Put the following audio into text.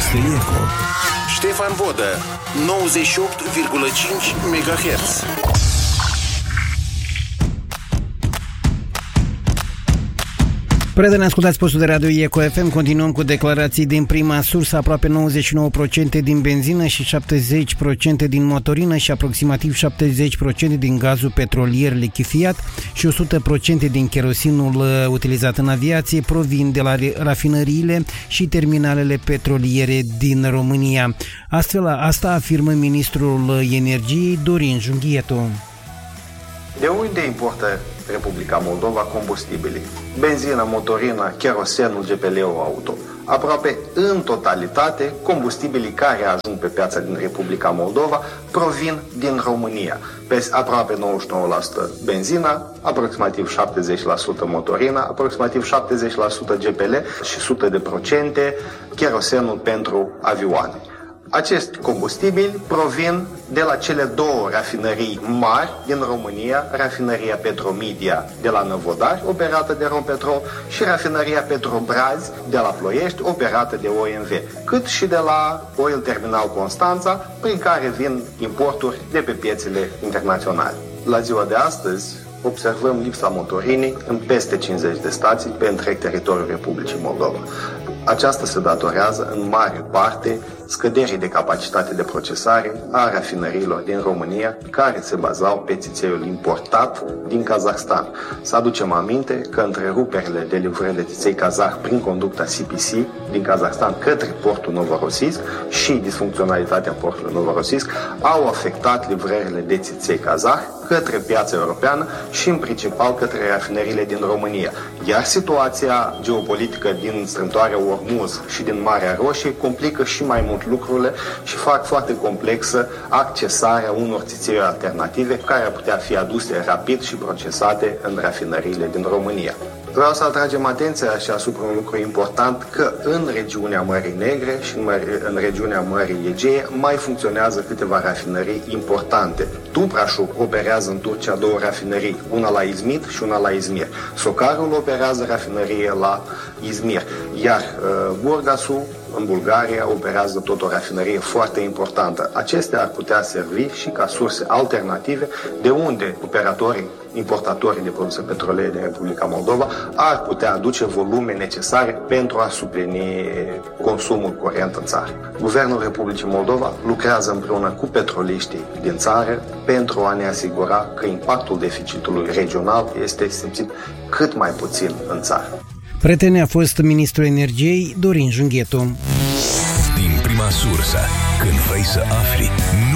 este Eco. Ștefan Vodă, 98,5 MHz. Prieteni, ascultați postul de radio Eco FM. Continuăm cu declarații din prima sursă. Aproape 99% din benzină și 70% din motorină și aproximativ 70% din gazul petrolier lichefiat și 100% din kerosinul utilizat în aviație provin de la rafinăriile și terminalele petroliere din România. Astfel, asta afirmă ministrul energiei Dorin Junghietu. De unde importă Republica Moldova combustibilii? Benzină, motorină, kerosenul, GPL-ul auto. Aproape în totalitate, combustibilii care ajung pe piața din Republica Moldova provin din România. Pe aproape 99% benzină, aproximativ 70% motorină, aproximativ 70% GPL și 100% kerosenul pentru avioane. Acești combustibili provin de la cele două rafinării mari din România, rafinăria Petromedia de la Năvodari, operată de Rompetrol, și rafinăria Petrobras de la Ploiești, operată de OMV, cât și de la Oil Terminal Constanța, prin care vin importuri de pe piețele internaționale. La ziua de astăzi observăm lipsa motorinei în peste 50 de stații pe întreg teritoriul Republicii Moldova. Aceasta se datorează în mare parte scăderii de capacitate de procesare a rafinăriilor din România, care se bazau pe țițeiul importat din Kazahstan. Să aducem aminte că întreruperile de livrări de țiței kazah prin conducta CPC din Kazahstan către portul Novorossiysk și disfuncționalitatea portului Novorossiysk au afectat livrările de țiței kazah către piața europeană și în principal către rafinăriile din România. Iar situația geopolitică din strâmtoarea Ormuz și din Marea Roșie complică și mai mult lucrurile și fac foarte complexă accesarea unor țițeiuri alternative care ar putea fi aduse rapid și procesate în rafinăriile din România. Vreau să atragem atenția și asupra un lucru important, că în regiunea Mării Negre și în regiunea Mării Egee mai funcționează câteva rafinării importante. Tuprașul operează în Turcia două rafinării, una la Izmit și una la Izmir. Socarul operează rafinărie la Izmir, iar Burgasul în Bulgaria operează tot o rafinărie foarte importantă. Acestea ar putea servi și ca surse alternative de unde importatorii de produse petroliere din Republica Moldova ar putea aduce volume necesare pentru a suplini consumul curent în țară. Guvernul Republicii Moldova lucrează împreună cu petroliștii din țară pentru a ne asigura că impactul deficitului regional este simțit cât mai puțin în țară. Prieteni, a fost ministrul energiei Dorin Junghietu. Din prima sursă, când vrei să afli, nu